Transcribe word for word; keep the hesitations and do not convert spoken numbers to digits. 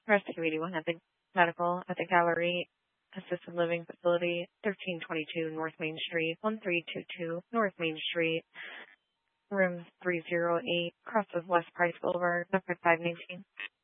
Rescue eighty-one at the medical at the Gallery Assisted Living Facility, thirteen twenty-two North Main Street, one three two two North Main Street, room three oh eight, across of West Price Boulevard, number five nineteen.